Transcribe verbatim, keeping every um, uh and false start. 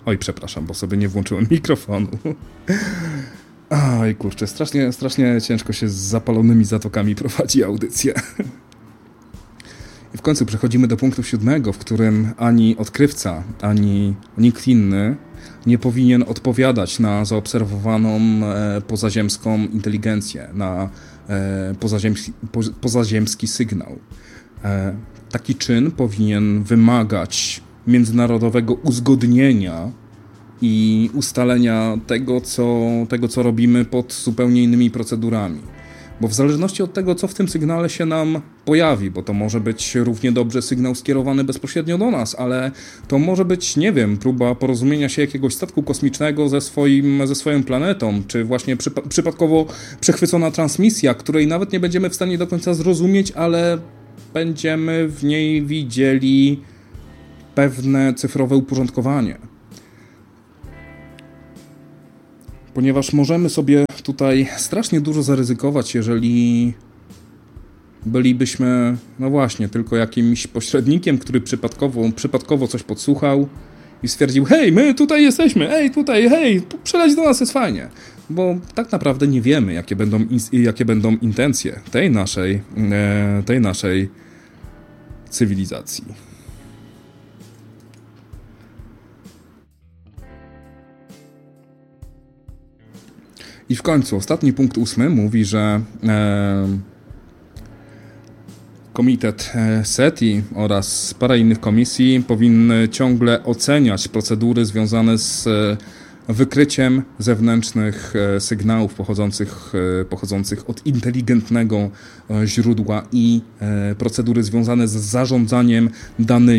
Oj, przepraszam, bo sobie nie włączyłem mikrofonu. Oj, kurczę, strasznie, strasznie ciężko się z zapalonymi zatokami prowadzi audycję. I w końcu przechodzimy do punktu siódmego, w którym ani odkrywca, ani nikt inny nie powinien odpowiadać na zaobserwowaną e, pozaziemską inteligencję, na e, pozaziemski, po, pozaziemski sygnał. E, taki czyn powinien wymagać międzynarodowego uzgodnienia i ustalenia tego co, tego, co robimy pod zupełnie innymi procedurami. Bo w zależności od tego, co w tym sygnale się nam pojawi, bo to może być równie dobrze sygnał skierowany bezpośrednio do nas, ale to może być, nie wiem, próba porozumienia się jakiegoś statku kosmicznego ze, swoim, ze swoją planetą, czy właśnie przypa- przypadkowo przechwycona transmisja, której nawet nie będziemy w stanie do końca zrozumieć, ale będziemy w niej widzieli pewne cyfrowe uporządkowanie. Ponieważ możemy sobie tutaj strasznie dużo zaryzykować, jeżeli bylibyśmy, no właśnie, tylko jakimś pośrednikiem, który przypadkowo, przypadkowo coś podsłuchał i stwierdził: hej, my tutaj jesteśmy, hej, tutaj, hej, przeleć do nas, jest fajnie. Bo tak naprawdę nie wiemy, jakie będą, jakie będą intencje tej naszej, tej naszej cywilizacji. I w końcu ostatni punkt ósmy mówi, że e, Komitet SETI oraz parę innych komisji powinny ciągle oceniać procedury związane z wykryciem zewnętrznych sygnałów pochodzących, pochodzących od inteligentnego źródła i procedury związane z zarządzaniem danymi